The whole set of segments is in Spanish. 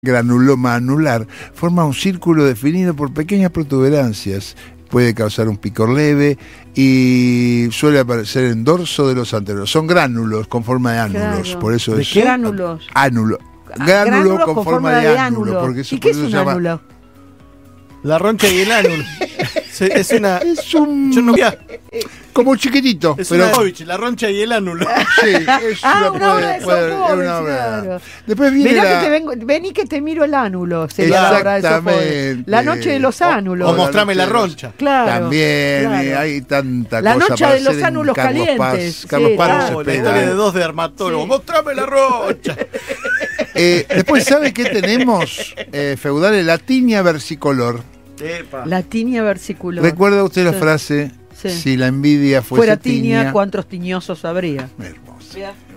granuloma anular forma un círculo definido por pequeñas protuberancias. Puede causar un picor leve y suele aparecer en dorso de los anteros. Son gránulos con forma de ánulos. Claro. Por eso ¿De es qué? Gránulos. Ánulo. Gránulo con forma de ánulo. Porque eso, ¿Y qué es por eso un se llama ánulo? La roncha y el ánulo. Es una. Es un. Yo no vi. Como chiquitito. Es pero una Sofovich, la roncha y el ánulo. sí, es una obra de es Sofovich, una obra. claro. Después viene Mirá vení que te miro el ánulo. Sería la obra de Sofovich. Exactamente. La noche de los ánulos. O mostrame la roncha. Claro. También claro. Hay tanta La cosa noche para de los hacer en ánulos Carlos calientes. Paz. Carlos Sí, Paz claro. no se La pega. historia de dos dermatólogos. Sí. Mostrame la roncha. Después, ¿sabe qué tenemos? Feudales, la tiña versicolor. Epa. La tiña versicular. ¿Recuerda usted la Sí. frase? Sí. Si la envidia Fuera fuese tiña, ¿cuántos tiñosos habría? Hermoso.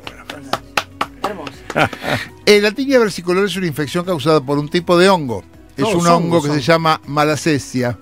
Hermoso. La tiña versicolor es una infección causada por un tipo de hongo. Es un hongo que se llama malacesia.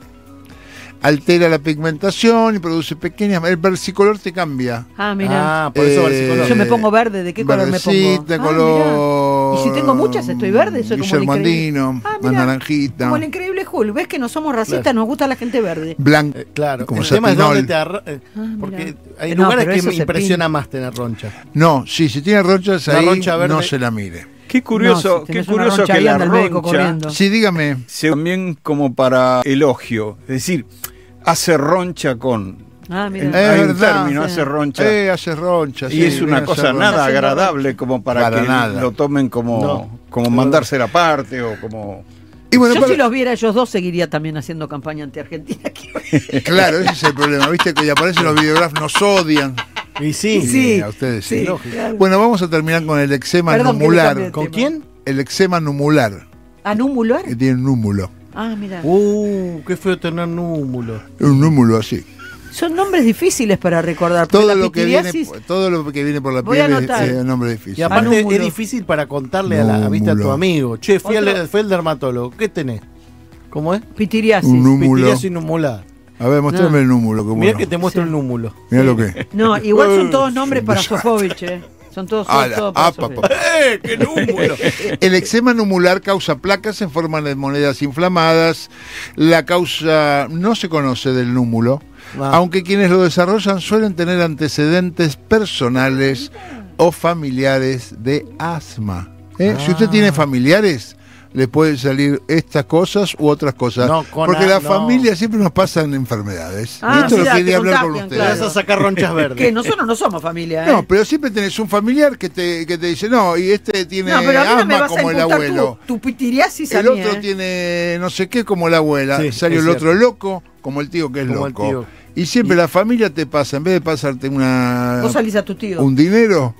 Altera la pigmentación y produce pequeñas... El versicolor te cambia. Ah, mira. Por eso versicolor. Yo me pongo verde. ¿De qué color me pongo? Verdecita, color... Mirá. Y si tengo muchas, estoy verde. Soy como el Guillermo increíble. Andino, Ah, más mirá. naranjita. Como el increíble Hulk. ¿Ves que no somos racistas? Claro. Nos gusta la gente verde. Blanco. Claro. Como El tema es satinol. dónde porque mira. hay No, lugares pero que eso me se impresiona más tener roncha. No, sí, si tiene ronchas Una ahí, roncha verde. no se la mire. Qué curioso, No, si qué tenés una curioso roncha que ahí, la anda el médico roncha corriendo. Sí, dígame. se también como para elogio, es decir, hace roncha con. Ah, mira. Hay un verdad. término, Sí. hace roncha. Hace roncha. Y sí, es una viene a cosa hacer nada Haciendo agradable como para Para que nada. lo tomen como, No. como mandarse la parte o como. Y bueno, Yo si los viera ellos dos seguiría también haciendo campaña anti-argentina. claro, ese es el problema, viste que ya aparecen los videógrafos, nos odian. Y sí. Sí. A ustedes sí. Sí, lógico. claro. Bueno, vamos a terminar con el eczema Perdón que le numular. cambie de ¿Con tema. quién? El eczema numular, ¿Anumular? que tiene un númulo. Ah, mira. Qué feo tener númulo. Un númulo así. Son nombres difíciles para recordar. porque Todo la lo que viene, pitiriasis- todo lo que viene por la Voy a piel anotar. es nombre difícil. Y aparte Anúmulo. es difícil para contarle a la vista a tu Númulo. amigo. Che, fue Otro. el dermatólogo. ¿Qué tenés? ¿Cómo es? Pitiriasis. Un númulo. Pitiriasis numular. A ver, mostrame No. el númulo. Cómo Mirá no. que te muestro Sí. el númulo. Mirá lo que. No, igual son todos nombres para Sofovich, Son todos Ala, todos para apa, Sofovich. ¡Qué númulo! El eczema numular causa placas en forma de monedas inflamadas. La causa no se conoce del númulo, aunque quienes lo desarrollan suelen tener antecedentes personales o familiares de asma. Si usted tiene familiares, le pueden salir estas cosas u otras cosas. No, con porque la no. familia siempre nos pasan enfermedades. Ah, y esto mirá, lo quería te hablar con contagian, usted. Te claro. vas a sacar ronchas verdes. Que nosotros no somos familia, No, pero siempre tenés un familiar que te dice, no, y este tiene No, pero a mí no me asma vas a como el imputar abuelo. tu pitiriasis a El mí, otro tiene no sé qué como la abuela. Sí, Salió es el otro cierto. loco como el tío que es Como el loco. tío. Y siempre la familia te pasa, en vez de pasarte Vos salís a tu tío. un dinero,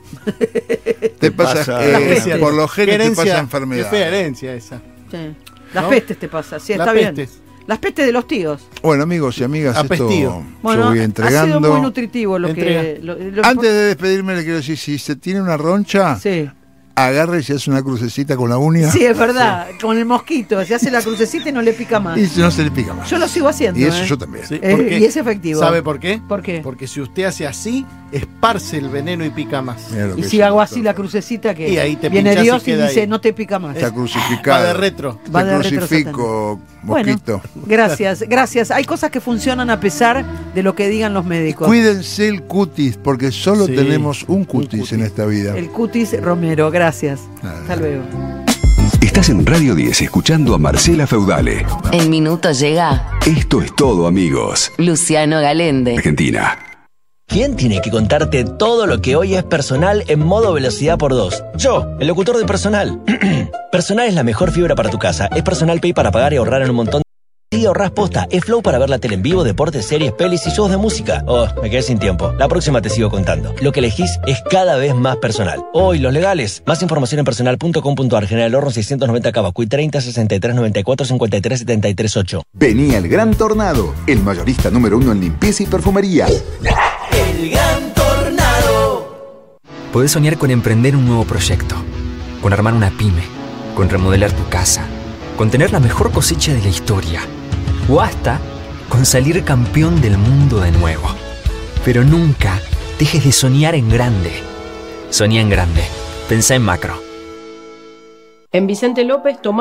te pasa, pasa- Es cierto. por los Qué genes te pasa Qué fea enfermedad. herencia esa. Sí. Las ¿No? pestes te pasa, sí, Las está bien. pestes. Las pestes de los tíos. Bueno, amigos y amigas, Apestío. esto Bueno, yo voy ha entregando. sido muy nutritivo lo Entrega. que... Antes de despedirme le quiero decir, si se tiene una roncha, Sí. agarre y se hace una crucecita con la uña Sí, es verdad. Con el mosquito, se hace la crucecita y no le pica más. y no se le pica más. Yo lo sigo haciendo. Y eso yo también. Sí, Y es efectivo. ¿Sabe por qué? ¿Por qué? Porque si usted hace así, esparce el veneno y pica más. Mira lo Y que si es hago esto. así la crucecita que Y ahí te viene pinchás y Dios y queda dice ahí. no te pica más. Está crucificado. Va de retro. Va Te de retro, crucifico, mosquito. Bueno, gracias. Hay cosas que funcionan a pesar de lo que digan los médicos. Cuídense el cutis, porque solo Sí, tenemos un cutis cutis. en esta vida. El cutis Romero, gracias. Nada. Hasta luego. Estás en Radio 10 escuchando a Marcela Feudale. El minuto llega. Esto es todo, amigos. Luciano Galende. Argentina. ¿Quién tiene que contarte todo lo que hoy es personal en modo velocidad por 2? Yo, el locutor de Personal. Personal es la mejor fibra para tu casa. Es Personal Pay para pagar y ahorrar en un montón. Y ahorrás posta. Es Flow para ver la tele en vivo, deportes, series, pelis y shows de música. Oh, me quedé sin tiempo. La próxima te sigo contando. Lo que elegís es cada vez más personal. Oh, y los legales. Más información en personal.com.ar. General Horno 690 Cavacuy 30 63 94 53 73 8. Venía el Gran Tornado, el mayorista número 1 en limpieza y perfumería. El Gran Tornado. Podés soñar con emprender un nuevo proyecto, con armar una pyme, con remodelar tu casa, con tener la mejor cosecha de la historia, o hasta con salir campeón del mundo de nuevo. Pero nunca dejes de soñar en grande. Soñá en grande. Pensá en macro. En Vicente López,